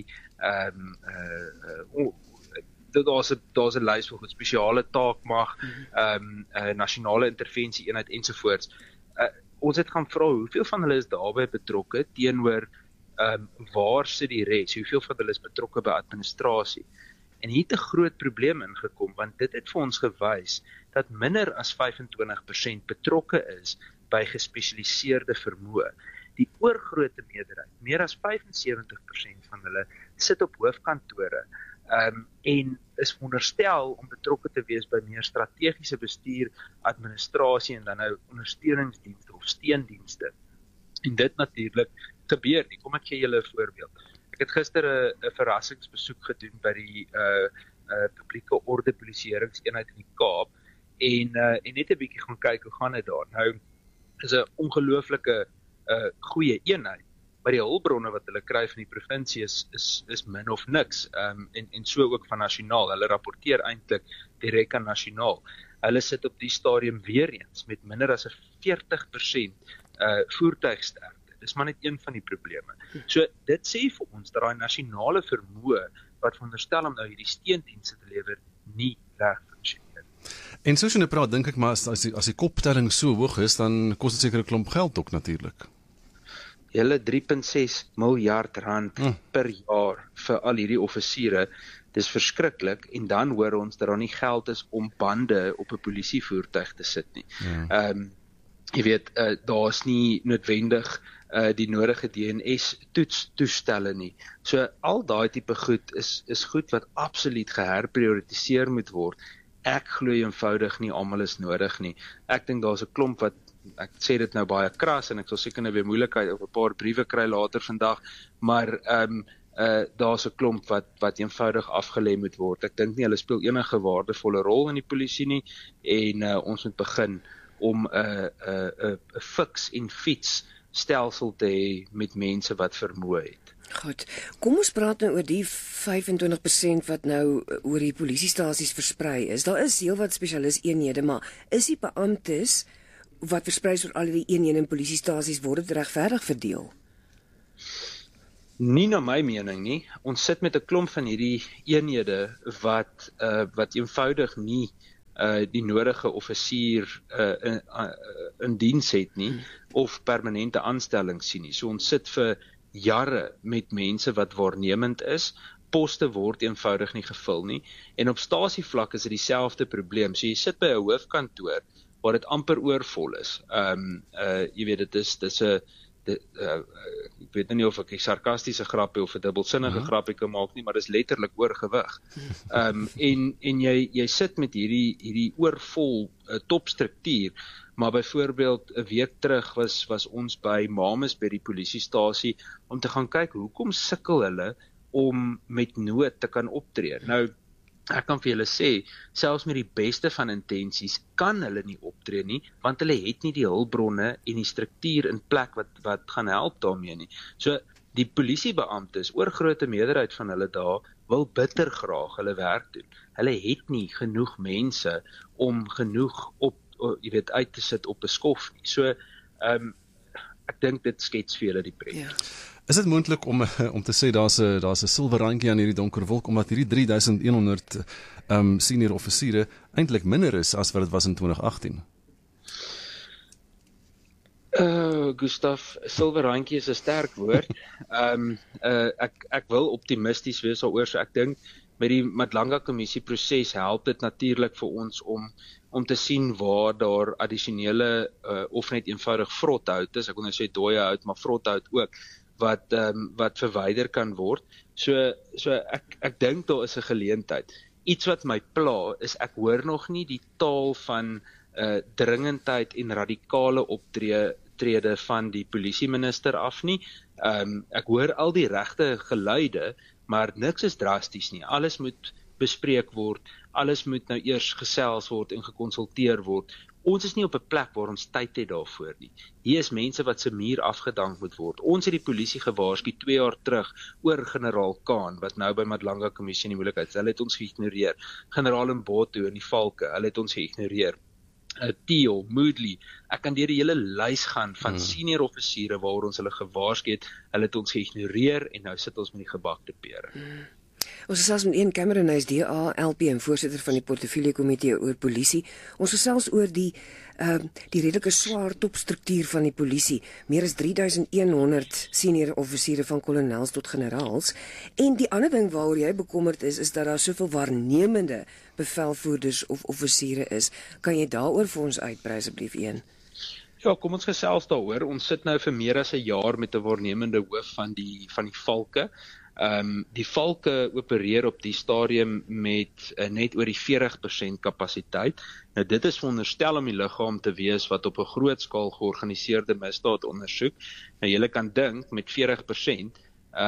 daar's 'n lys vir spesiale taakmag, nasionale intervensie eenheid ensovoorts. Ons het gaan vra hoeveel van hulle is daarbey betrokke teenoor waar sit die res, hoeveel van hulle is betrokke by administrasie. En hier het 'n groot probleem ingekom, want dit het vir ons gewys dat minder as 25% betrokke is by gespesialiseerde vermoë. Die oorgrootste meerderheid, meer as 75% van hulle, sit op hoofkantore en is veronderstel om betrokke te wees by meer strategiese bestuur, administrasie en dan nou ondersteuningsdienste of steundienste. En dit natuurlik gebeur nie. Kom ek gee julle 'n voorbeeld. Ek het gister 'n verrassingsbesoek gedoen by die publieke orde polisieeringseenheid in die Kaap en net 'n bietjie gaan kyk hoe gaan dit daar. Nou is 'n ongelooflike goeie eenheid, maar die hulpbronne wat hulle kry van die provinsie is min of niks. En so ook van nasionaal. Hulle rapporteer eintlik direk aan nasionaal. Hulle sit op die stadium weer eens met minder as 40% voertuigsterkte. Dis maar net een van die probleme. So dit sê vir ons dat daai nasionale vermoë wat veronderstel om nou hierdie steundienste te lewer nie reg funksioneer. En soos jy nou praat, dink ek maar as die koptelling so hoog is, dan kos dit seker 'n klomp geld ook natuurlik. Hulle 3.6 miljard rand per jaar vir al hierdie offisiere. Dis verskriklik en dan hoor ons dat daar nie geld is om bande op 'n polisievoertuig te sit nie. Ja. Jy weet, daar's nie noodwendig die nodige DNS toestelle nie. So al daai tipe goed is goed wat absoluut geherprioritiseer moet word. Ek glo eenvoudig nie almal is nodig nie. Ek dink daar's 'n klomp wat, ek sê dit nou baie kras en ek sal seker nou weer moeilikheid of 'n paar briewe kry later vandag, maar daar's 'n klomp wat eenvoudig afgelê moet word. Ek dink nie hulle speel enige waardevolle rol in die polisie nie en ons moet begin om 'n fix en fiets stelsel te hê met mense wat vermoë het. Goed. Kom ons praat nou oor die 25% wat nou oor die polisiestasies versprei is. Daar is heelwat spesialis-eenhede, maar is die beamptes wat versprei oor al die eenhede en polisiestasies word dit regverdig verdeel? Nie na my mening nie. Ons sit met 'n klomp van hierdie eenhede wat eenvoudig nie die nodige offisier in diens het nie of permanente aanstelling sien nie. So ons sit vir jare met mense wat waarnemend is. Poste word eenvoudig nie gevul nie en op stasievlak is dit dieselfde probleem. So jy sit by 'n hoofkantoor waar dit amper oorvol is. Jy weet dit is 'n ek weet nie of ek 'n sarkastiese grappie of 'n dubbelsinnige grappie kan maak nie, maar dis letterlik oorgewig. En jy sit met hierdie oorvol topstruktuur, maar byvoorbeeld 'n week terug was ons by Mames by die polisiestasie om te gaan kyk hoekom sukkel hulle om met nood te kan optree. Nou ek kan vir julle sê, selfs met die beste van intensies kan hulle nie optree nie, want hulle het nie die hulpbronne en die struktuur in plek wat gaan help daarmee nie. So die polisiebeamptes, oorgrootste meerderheid van hulle daar, wil bitter graag hulle werk doen. Hulle het nie genoeg mense om genoeg uit te sit op 'n skof nie. So ek dink dit skets vir julle die prent. Ja. Is dit moontlik om te sê daar's 'n silwer randjie aan hierdie donker wolk omdat hierdie 3100 senior offisiere eintlik minder is as wat dit was in 2018? Gustaf, silwer randjie is 'n sterk woord. Ek wil optimisties wees daaroor, so ek dink met die Madlanga kommissie proses help dit natuurlik vir ons om te sien waar daar addisionele of net eenvoudig vrothout is. Ek wil nou sê dooie hout, maar vrothout ook wat verwyder kan word. So ek dink daar is 'n geleentheid. Iets wat my pla is ek hoor nog nie die taal van dringendheid en radikale optrede van die polisieminister af nie. Ek hoor al die regte geluide, maar niks is drasties nie. Alles moet bespreek word, alles moet nou eers gesels word en gekonsulteer word. Ons is nie op 'n plek waar ons tyd het daarvoor nie. Hier is mense wat se muur afgedank moet word. Ons het die polisie gewaarsku 2 jaar terug oor generaal Kaan, wat nou by Madlanga kommissie in die moeilikheid is. Hulle het ons geïgnoreer. Generaal Mboto in die Valke, hulle het ons geïgnoreer. Theo, Moodley, ek kan deur die hele lys gaan van senior offisiere waaroor ons hulle gewaarsku het, hulle het ons geïgnoreer en nou sit ons met die gebakte pere. Ons gesels met Ian Cameron, hy is DA, LP en voorsitter van die portefeulje komitee oor polisie. Ons gesels oor die redelike swaar topstruktuur van die polisie. Meer as 3100 senior offisiere van kolonels tot generaals. En die ander ding waaroor jy bekommerd is dat daar soveel waarnemende bevelvoerders of offisiere is. Kan jy daaroor vir ons uitbrei asseblief, Ian? Ja, kom ons gesels daaroor. Ons sit nou vir meer as 'n jaar met 'n waarnemende hoof van die Valke. Die Valke opereer op die stadium met net oor die 40% kapasiteit. Nou dit is veronderstel om die liggaam te wees wat op 'n groot skaal georganiseerde misdaad ondersoek. Nou julle kan dink met 40%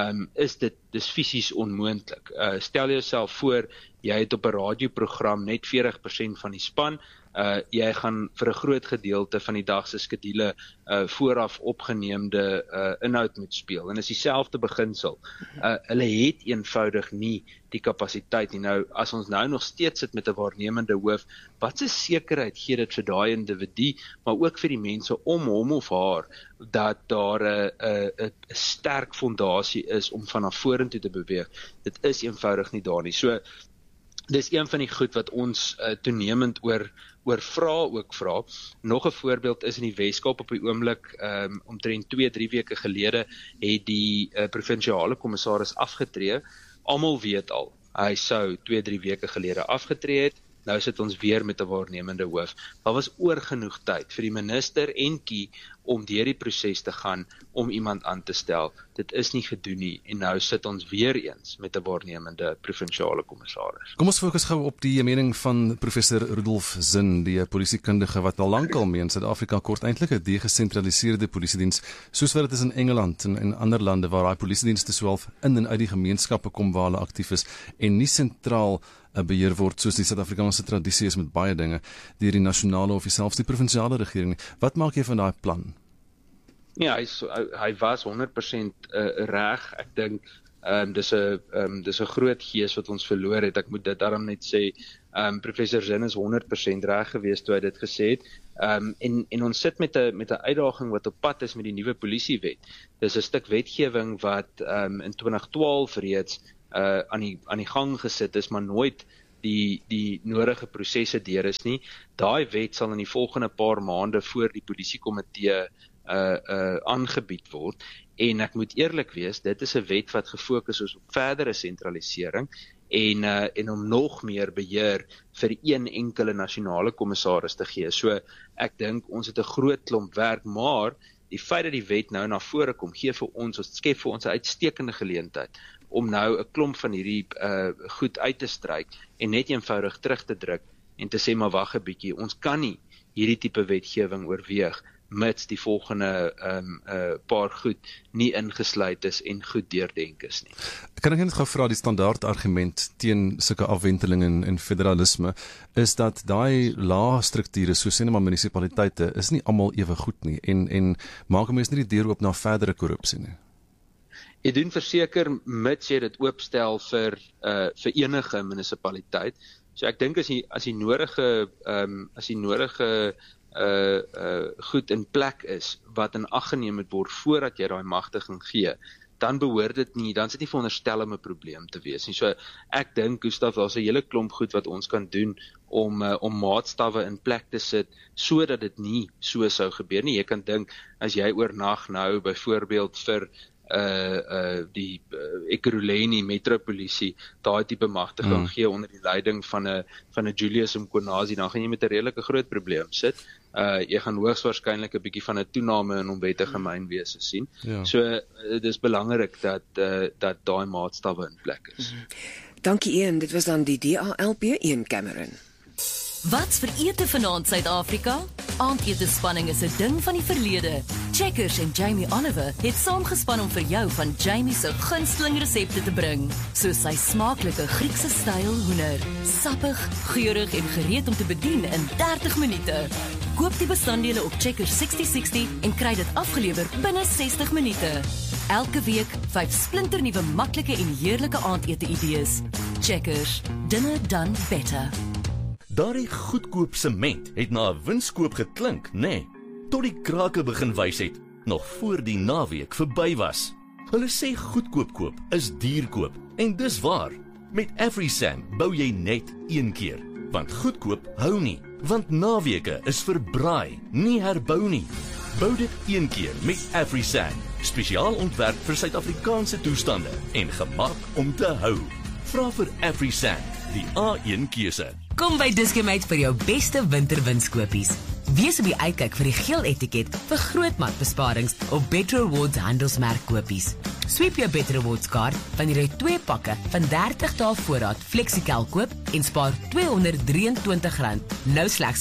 dis fisies onmoontlik. Stel jouself voor, jy het op 'n radioprogram net 40% van die span. Jy gaan vir 'n groot gedeelte van die dag se skedule vooraf opgeneemde inhoud moet speel. En is dieselfde beginsel. Hulle het eenvoudig nie die kapasiteit nie. Nou, as ons nou nog steeds sit met 'n waarnemende hoof, wat 'n sekerheid gee dit vir daai individu, maar ook vir die mense om hom of haar, dat daar 'n sterk fondasie is om vanaf vorentoe te beweeg. Dit is eenvoudig nie daar nie. So, dis een van die goed wat ons toenemend oor vra. Nog 'n voorbeeld is in die Weskaap op die oomblik, omtrent 2-3 weke gelede, het die provinsiale kommissaris afgetree. Almal weet al, hy sou 2-3 weke gelede afgetree het. nou sit ons weer met 'n waarnemende hoof. Daar was oorgenoeg tyd vir die minister en Kie om deur die proses te gaan om iemand aan te stel. Dit is nie gedoen nie en nou sit ons weer eens met 'n waarnemende provinsiale kommissaris. Kom ons fokus gou op die mening van professor Rudolf Zinn, die polisiekundige wat al lankal meen Suid-Afrika kort eintlik 'n degesentraliseerde polisiediens, soos wat dit is in Engeland en ander lande waar daai polisiedienste sowel in en uit die gemeenskappe kom waar hulle aktief is en nie sentraal beheer word soos die Suid-Afrikaanse tradisie is met baie dinge deur die nasionale of selfs die provinsiale regering. Wat maak jy van daai plan? Ja, hy was 100% reg. Ek dink dis 'n groot gees wat ons verloor het. Ek moet dit daarom net sê, professor Zinn is 100% reg geweest toe hy dit gesê het. En ons sit met 'n uitdaging wat op pad is met die nuwe polisiewet. Dis 'n stuk wetgewing wat in 2012 reeds aan die gang gesit is, maar nooit die nodige prosesse deur is nie. Daai wet sal in die volgende paar maande voor die polisiekomitee aangebied word. En ek moet eerlik wees, dit is 'n wet wat gefokus is op verdere sentralisering en om nog meer beheer vir een enkele nasionale kommissaris te gee. So ek dink ons het 'n groot klomp werk, maar die feit dat die wet nou na vore kom, skep vir ons 'n uitstekende geleentheid om nou 'n klomp van hierdie goed uit te stryk en net eenvoudig terug te druk en te sê maar wag 'n bietjie, ons kan nie hierdie tipe wetgewing oorweeg mits die volgende paar goed nie ingesluit is en goed deurdenk is nie. Kan ek net gou vra, die standaard argument teen sulke afwenteling en federalisme is dat daai lae strukture, so sê net maar munisipaliteite, is nie almal ewe goed nie en maak 'n mens nie die deur oop na verdere korrupsie nie. Jy doen verseker mits jy dit oopstel vir enige munisipaliteit. So ek dink as die nodige goed in plek is wat in ag geneem moet word voordat jy daai magtiging gee, dan behoort dit nie, dan is dit nie veronderstel om 'n probleem te wees nie. So ek dink, Gustaf, daar's 'n hele klomp goed wat ons kan doen om maatstawwe in plek te sit sodat dit nie so sou gebeur nie. Jy kan dink as jy oornag nou byvoorbeeld vir die Ekurhuleni metropolisie daai tipe magtiging gee onder die leiding van 'n Julius Mkhwanazi, dan gaan jy met 'n redelike groot probleem sit. Jy gaan hoogs waarskynlik 'n bietjie van 'n toename in onwettige mynwese sien. Ja. So dit is belangrik dat daai maatstawwe in plek is. Dankie Ian, dit was dan die DALP Ian Cameron. Wat's vir ete vanaand Suid-Afrika? Aandetespanning is 'n ding van die verlede. Checkers en Jamie Oliver het saamgespan om vir jou van Jamie se gunsteling resepte te bring, soos sy smaaklike Griekse styl hoender, sappig, geurig en gereed om te bedien in 30 minute. Koop die bestanddele op Checkers 6060 en kry dit afgelewer binne 60 minute. Elke week 5 splinternuwe maklike en heerlike aandete idees. Checkers, dinner done better. Daardie goedkoop sement het na 'n winskoop geklink, nê? Tot die krake begin wys het, nog voor die naweek verby was. Hulle sê goedkoop koop is duur koop, en dis waar. Met AfriSam bou jy net een keer, want goedkoop hou nie, want naweke is vir braai, nie herbou nie. Bou dit een keer met AfriSam, spesiaal ontwerp vir Suid-Afrikaanse toestande en gemaak om te hou. Vra vir AfriSam, die A1 keuse. Kom by Dis-Chem uit vir jou beste winterwinskopies. Wees op die uitkyk vir die geel etiket vir groot matbesparings op Better Rewards handelsmerkkopies. Sweep jou Better Rewards kaart wanneer jy 2 pakke van 30 dae voorraad FlexiCal koop en spaar R223, nou slegs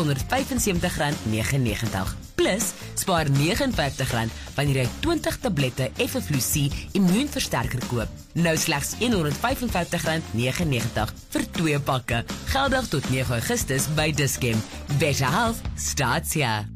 R575,99. Plus, spaar R59 wanneer jy 20 tablette Effevlucie immuunversterker koop, nou slegs R155,99 vir 2 pakke. Geldig tot 9 Augustus by Dis-Chem. Better health starts here.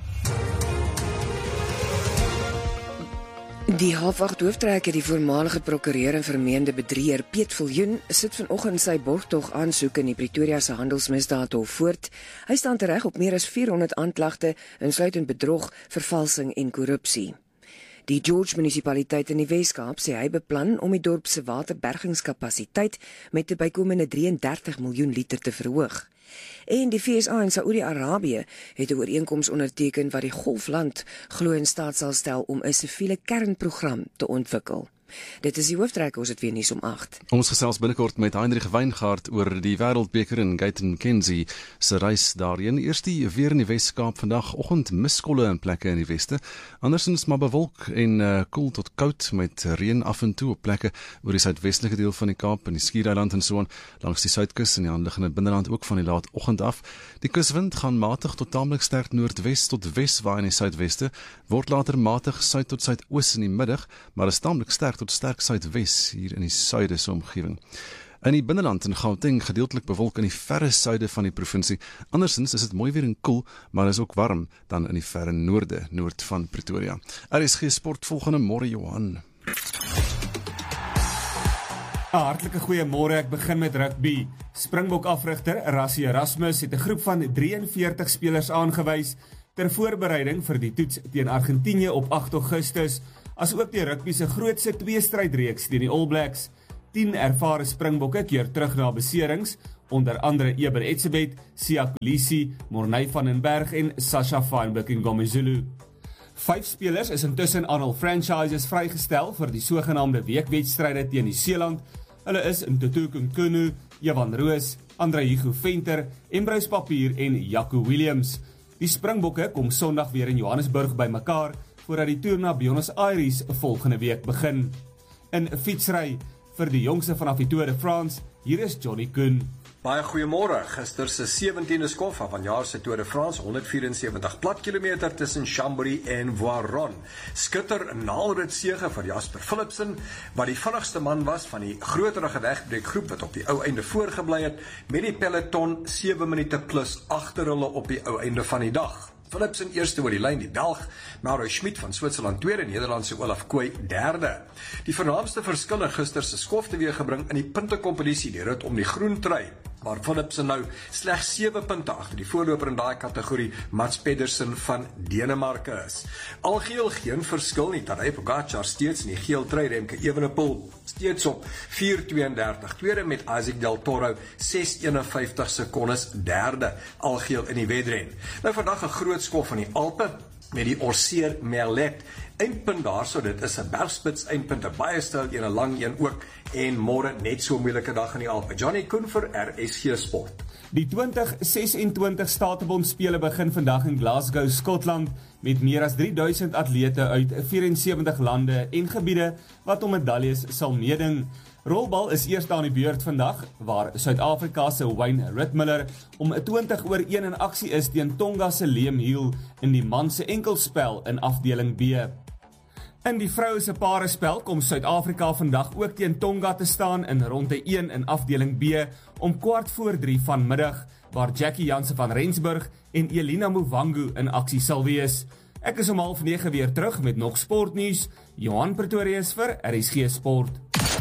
Die halfwag-hooftrekker, die voormalige prokureur en vermeende bedrieger Piet Viljoen, sit vanoggend sy borgtog aansoek in die Pretoria se handelsmisdaadhof voort. Hy staan tereg op meer as 400 aanklagte, insluitend bedrog, vervalsing en korrupsie. Die George munisipaliteit in die Wes-Kaap sê hy beplan om die dorp se waterbergingskapasiteit met 'n bykomende 33 miljoen liter te verhoog. En die FSA en Saudi-Arabië het 'n ooreenkoms onderteken wat die Golfland glo in staat sal stel om 'n siviele kernprogram te ontwikkel. Dit is die hooftrek, ons het weer nuus om 8. Ons gesels binnekort met Heinrich Weingart oor die Wêreldbeker en Gayton McKenzie se reis daarheen. Eers die weer in die Wes-Kaap vandagoggend miskolle in plekke in die weste. Andersins maar bewolk en koel tot koud met reën af en toe op plekke oor die suidwestelike deel van die Kaap en die Skiereiland en so aan, langs die suidkus en die aanliggende binneland ook van die laatoggend af. Die kuswind gaan matig tot tamelik sterk noordwes tot wes waai in die suidweste, word later matig suid tot suidoos in die middag, maar is tamelik sterk tot sterk suidwes hier in die suide se omgewing. In die binneland in Gauteng gedeeltelik bewolk in die verre suide van die provinsie. Andersins is dit mooi weer en koel, maar is ook warm dan in die verre noorde, noord van Pretoria. RSG Sport volgende môre Johan. Hartlike goeiemôre, ek begin met rugby. Springbok afrigter Rassie Erasmus het 'n groep van 43 spelers aangewys ter voorbereiding vir die toets teen Argentinië op 8 Augustus, asook die rugby se grootste tweestrydreeks teen die All Blacks. 10 ervare Springbokke keer terug na beserings, onder andere Eben Etzebeth, Siya Kolisi, Morney van den Berg en Sasha Feinberg en Ngomezulu. 5 spelers is intussen aan hul franchises vrygestel vir die sogenaamde weekwedstryde teen Nieu-Seeland. Hulle is Ntutu Nkunu, Evan Roos, Andre Hugo Venter, Embrose Papier en Jaco Williams. Die Springbokke kom Sondag weer in Johannesburg bymekaar voordat die toer na Buenos Aires volgende week begin. In fietsry vir die jongste vanaf die Tour de France, hier is Johnny Koen. Baie goeiemôre. Gister se 17de skof van vanjaar se Tour de France, 174 plat kilometer tussen Chambéry en Voiron. Skitter naalrit sege vir Jasper Philipsen, wat die vinnigste man was van die groterige wegbreekgroep wat op die ou einde voorgebly het, met die peloton 7 minute plus agter hulle op die ou einde van die dag. Philipsen eerste oor die lyn, die Belg, Mauro Schmid van Switserland tweede, Nederlandse Olaf Kooi derde. Die vernaamste verskil in gister se skof teweeggebring in die puntekompetisie, die rit om die groen trui, waar Philipsen nou slegs 7 punte agter die voorloper in daai kategorie, Mats Pedersen van Denemarke is. Algeheel geen verskil nie, Tadej Pogačar steeds in die geel trui, Remke Evenepoel steeds op 4:32, tweede met Isaac Del Toro 6:51 sekondes derde, algeheel in die wedren. Nou vandag 'n groot skof van die Alpe met die Orseer Merlet. Eindpunt daarso, dit is 'n bergspits eindpunt, 'n baie styl een, 'n lang een ook, en môre net so 'n moeilike dag in die Alpe. Johnny Koen vir RSG Sport. Die 2026 Statebond spele begin vandag in Glasgow, Skotland, met meer as 3000 atlete uit 74 lande en gebiede wat om medaljes sal meeding. Rolbal is eers aan die beurt vandag, waar Suid-Afrika se Wayne Ritmiller om 20-1 in aksie is teen Tonga se Liam Hill in die man se enkelspel in afdeling B. In die vroue se parespel kom Suid-Afrika vandag ook teen Tonga te staan in ronde 1 in afdeling B om 3:15 vanmiddag, waar Jackie Jansen van Rensburg en Elina Mwangu in aksie sal wees. Ek is om 8:30 weer terug met nog sportnuus. Johan Pretorius vir RSG Sport.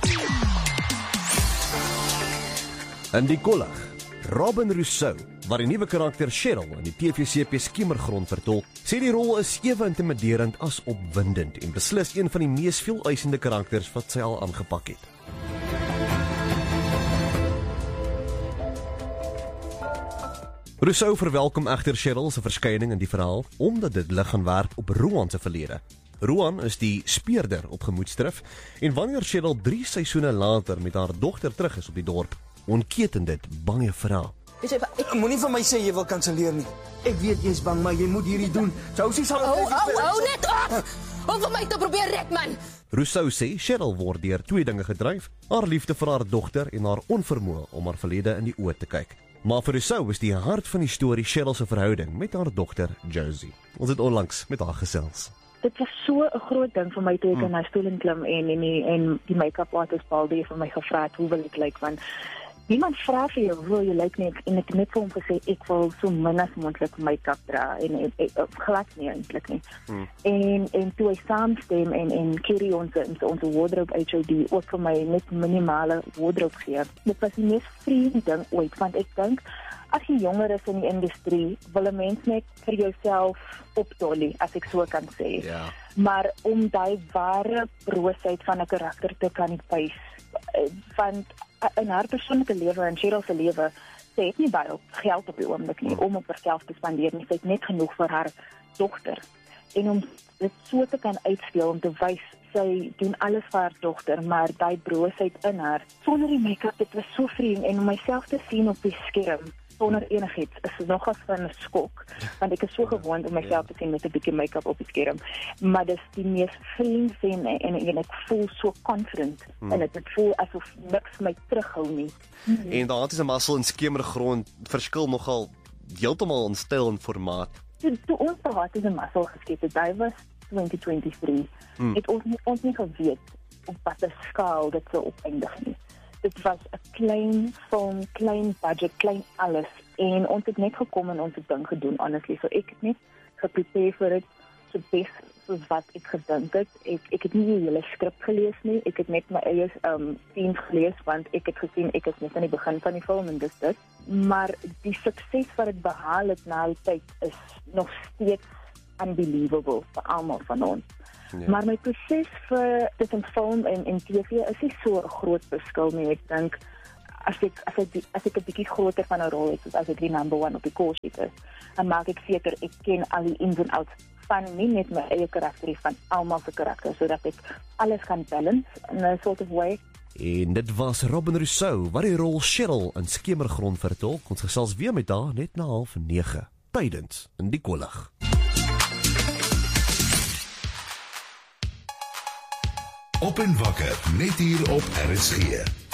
In die kollig, Robin Rousseau, waar die nuwe karakter Cheryl in die TVCP Skimmergrond vertolk, sê die rol is ewe intimiderend as opwindend en beslis een van die mees veeleisende karakters wat sy al aangepak het. Rousseau verwelkom egter Cheryl se verskyning in die verhaal omdat dit lig gaan werp op Roan se verlede. Roan is die speurder op gemoedsdrif en wanneer Cheryl 3 seisoene later met haar dogter terug is op die dorp, ontketen dit bange vrae. Moenie vir my sê jy wil kanselleer nie. Ek weet jy's bang, maar jy moet hierdie doen. Josie sal net op! Om vir my te probeer red, man. Rousseau sê Cheryl word deur 2 dinge gedryf: haar liefde vir haar dogter en haar onvermoë om haar verlede in die oë te kyk. Maar vir Rousseau is die hart van die storie Cheryl se verhouding met haar dogter Josie. Ons het onlangs met haar gesels. Dit was so 'n groot ding vir my toe ek in haar stoel klim en die make-up artist Paul die vir my gevra het hoe wil ek lyk, want niemand vra vir jou hoe jy lyk nie, en ek net vir hom gesê ek wil so min as moontlik make-up dra en ek glad nie eintlik nie. En toe hy saamstem en Kerry ons wardrobe HOD ook vir my net minimale wardrobe gee. Dit was die mees vreemde ding ooit, want ek dink as jy jonger is in die industrie, wil 'n mens net vir jouself opdolly, as ek so kan sê. Ja. Maar om daai ware broosheid van 'n karakter te kan wys, want in haar persoonlike lewe en Cheryl se lewe, sy het nie baie geld op die oomblik nie, om op haarself te spandeer nie, sy het net genoeg vir haar dogter. En om dit so te kan uitspeel, om te wys, sy doen alles vir haar dogter, maar daai broosheid in haar, sonder die make-up, dit was so vreemd, en om myself te sien op die skerm, sonder enigiets, is nogals van 'n skok, want ek is so gewoond om myself te sien met 'n bietjie make-up op die skerm, maar dis die mees vreemd en ek voel so confident, en dit voel asof niks my terughou nie. En daar het 'n muscle en skemergrond verskil nogal heeltemal in styl en formaat. Toe ons daar het 'n muscle geskep het, dit was 2023, het ons nie geweet op watter skaal dit sou opeindig nie. Dit was 'n klein film, klein budget, klein alles, en ons het net gekom en ons het ding gedoen, honestly, so ek het net geprepare vir dit, so best soos wat ek gedink het. Ek het nie die hele skrip gelees nie, ek het net my eie scenes gelees, want ek het gesien, ek is net aan die begin van die film, en dis dit. Maar die sukses wat ek behaal het na die tyd, is nog steeds unbelievable vir almal van ons. Ja. Maar my proses vir tussen film en TV is nie so 'n groot verskil nie. Ek dink as ek 'n bietjie groter van 'n rol het, soos as ek die number 1 op die call sheet is, dan maak ek seker ek ken al die ins en outs van nie net my eie karakter, van almal se karakters, sodat ek alles kan balance in 'n sort of way. En dit was Robin Rousseau wat die rol Cheryl in Skemergrond vertolk. Ons gesels weer met haar net na 8:30 tydens in die kollig. Op en wakker, net hier op RSG.